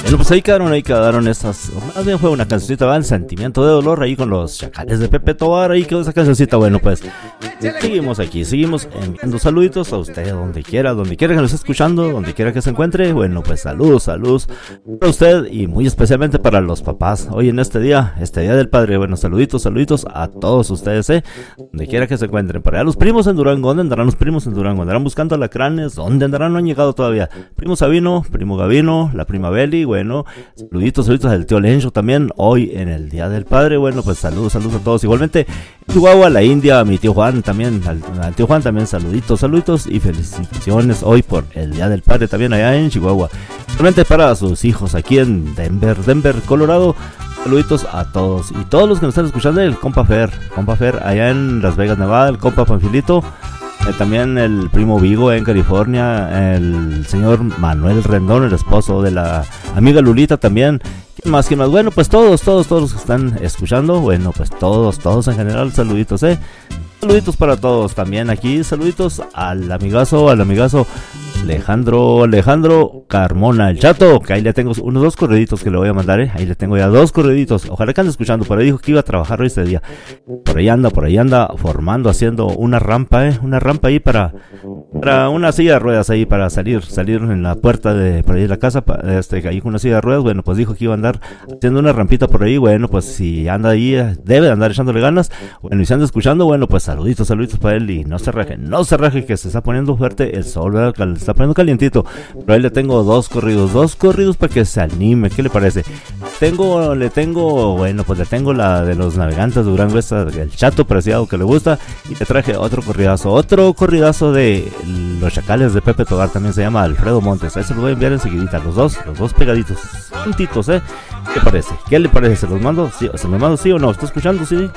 Bueno, pues ahí quedaron estas. Más bien fue una cancioncita, va, El Sentimiento de Dolor, ahí con los Chacales de Pepe Tobar. Ahí quedó esa cancioncita. Bueno, pues seguimos aquí, seguimos enviando saluditos a usted, donde quiera que nos esté escuchando, donde quiera que se encuentre. Bueno, pues saludos para usted y muy especialmente para los papás. Hoy en este día del padre. Bueno, saluditos a todos ustedes, donde quiera que se encuentren. Para allá los primos en Durango, ¿dónde andarán los primos en Durango? ¿Andarán buscando alacranes? ¿Dónde andarán? No han llegado todavía. Primo Sabino, primo Gavino, la prima Beli. Bueno, saluditos al tío Lencho también, hoy en el Día del Padre. Bueno, pues saludos a todos. Igualmente, en Chihuahua, la India, a mi tío Juan también, al tío Juan también, saluditos y felicitaciones hoy por el Día del Padre también allá en Chihuahua. Igualmente para sus hijos aquí en Denver, Colorado. Saluditos a todos y todos los que nos están escuchando, el compa Fer allá en Las Vegas, Nevada, el compa Panfilito. También el primo Vigo en California, el señor Manuel Rendón, el esposo de la amiga Lulita también. ¿Quién más? Bueno, pues todos los que están escuchando, bueno, pues todos en general, saluditos, saluditos para todos también aquí, saluditos al amigazo Alejandro Carmona, el Chato, que ahí le tengo unos 2 correditos que le voy a mandar, ahí le tengo ya 2 correditos, ojalá que ande escuchando. Por ahí dijo que iba a trabajar hoy este día, por ahí anda formando, haciendo una rampa ahí para una silla de ruedas ahí, para salir en la puerta de por ahí de la casa, ahí con una silla de ruedas. Bueno, pues dijo que iba a andar haciendo una rampita por ahí. Bueno, pues si anda ahí, debe de andar echándole ganas. Bueno, y si anda escuchando, bueno, pues saluditos para él, y no se raje que se está poniendo fuerte el sol, ¿verdad? Se está poniendo calientito. Pero ahí le tengo 2 corridos para que se anime. ¿Qué le parece? Le tengo la de los navegantes de Durango, el Chato preciado que le gusta, y le traje otro corridazo de los Chacales de Pepe Tobar, también se llama Alfredo Montes. Ahí se lo voy a enviar enseguidita, los dos pegaditos, juntitos, ¿Qué le parece? ¿Se los mando? ¿Sí o no? ¿Está escuchando? ¿Sí?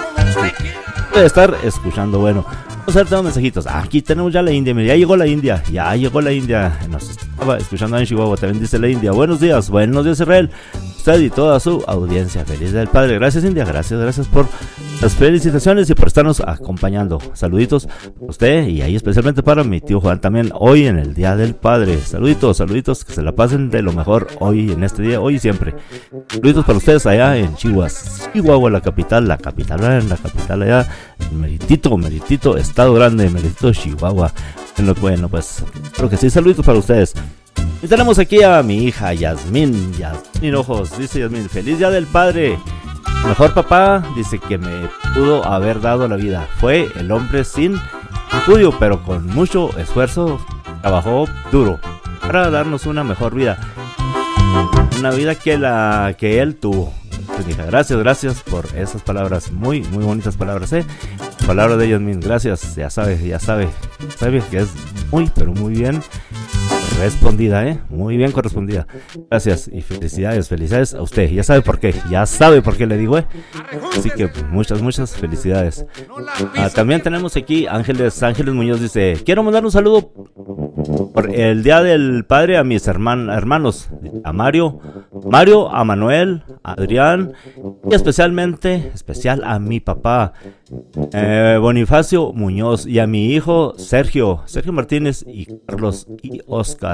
Debe estar escuchando. Bueno, vamos a ver, tenemos mensajitos. Aquí tenemos ya la India, mira, ya llegó la India. Nos estaba escuchando en Chihuahua, también dice la India. Buenos días Israel, usted y toda su audiencia. Feliz Día del Padre. Gracias, India, gracias por las felicitaciones y por estarnos acompañando. Saluditos a usted y ahí especialmente para mi tío Juan también, hoy en el Día del Padre. Saluditos, que se la pasen de lo mejor hoy en este día, hoy y siempre. Saluditos para ustedes allá en Chihuahua, la capital allá, meritito, estado grande, meritito Chihuahua. Bueno, pues creo que sí, saluditos para ustedes. Y tenemos aquí a mi hija Yasmín Ojos, dice Yasmín, feliz Día del Padre. Mejor papá, dice, que me pudo haber dado la vida. Fue el hombre sin estudio, pero con mucho esfuerzo trabajó duro para darnos una mejor vida. Una vida que él tuvo. Pues, hija, gracias por esas palabras, muy bonitas palabras, palabras de Yasmín, gracias, ya sabe que es pero muy bien respondida, muy bien correspondida. Gracias y felicidades a usted. Ya sabe por qué le digo, así que muchas felicidades. También tenemos aquí Ángeles Muñoz, dice, quiero mandar un saludo por el Día del Padre a mis hermanos, a Mario, a Manuel, a Adrián, y especial a mi papá Bonifacio Muñoz, y a mi hijo Sergio Martínez, y Carlos y Oscar.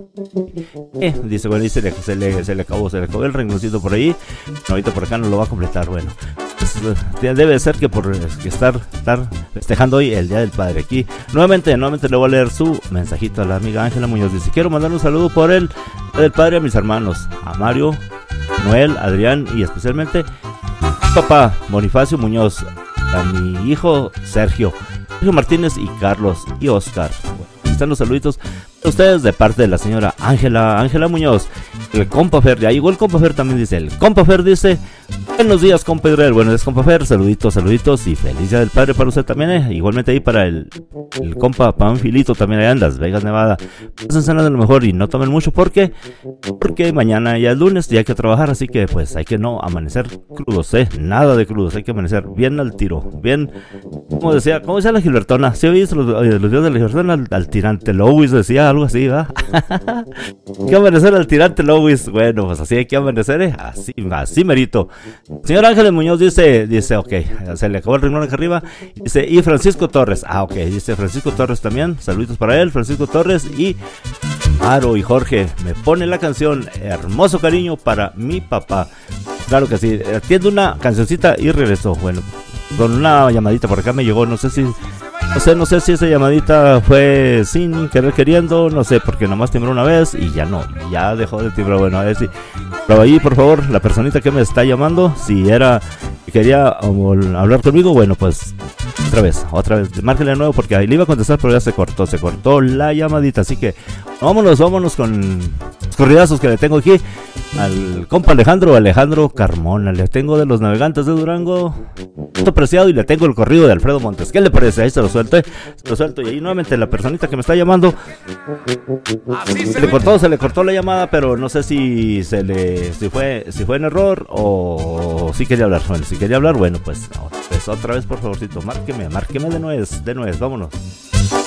Dice, bueno, se le acabó el rengloncito por ahí. Ahorita por acá no lo va a completar. Bueno, pues, debe ser que por estar festejando hoy el Día del Padre. Aquí nuevamente le voy a leer su mensajito a la amiga Ángela Muñoz. Dice, quiero mandar un saludo por el Día del Padre a mis hermanos, a Mario, Noel, Adrián, y especialmente a papá Bonifacio Muñoz, a mi hijo Sergio Martínez, y Carlos y Oscar. Bueno, están los saluditos a ustedes de parte de la señora Ángela Muñoz. El compa Fer, ya llegó el compa Fer también, dice, el compa Fer dice, buenos días compa Israel, buenos días compa Fer, saluditos y feliz Día del Padre para usted también, igualmente ahí para el compa Panfilito también allá en Las Vegas, Nevada. Pásense de lo mejor y no tomen mucho porque mañana ya es lunes y hay que trabajar, así que pues hay que no amanecer crudos, nada de crudos, hay que amanecer bien al tiro, bien, como decía la Gilbertona, ¿sí oíste los videos de la Gilbertona? Al tirante Louis decía algo así, ¿verdad? Hay que amanecer al tirante Louis. Bueno, pues así hay que amanecer, así merito. Señor Ángeles Muñoz dice, ok, se le acabó el renglón acá arriba. Dice, y Francisco Torres, ok, dice Francisco Torres también, saluditos para él, Francisco Torres, y Aro y Jorge me pone la canción Hermoso Cariño para mi papá. Claro que sí, atiendo una cancioncita y regreso. Bueno, con una llamadita por acá me llegó, no sé si esa llamadita fue sin querer queriendo, no sé, porque nomás timbró una vez y ya no, ya dejó de timbrar. Bueno, a ver si, pero ahí por favor, la personita que me está llamando, si quería hablar conmigo, bueno, pues otra vez, márquenle de nuevo porque ahí le iba a contestar, pero ya se cortó la llamadita, así que vámonos con los corridazos que le tengo aquí al compa Alejandro Carmona. Le tengo de los Navegantes de Durango, Punto Preciado, y le tengo el corrido de Alfredo Montes. ¿Qué le parece? Ahí se lo suelto, y ahí nuevamente la personita que me está llamando se le cortó la llamada, pero no sé si fue en error o si quería hablar. Bueno, si quería hablar, bueno, pues otra vez por favorcito, márqueme de nuez, vámonos.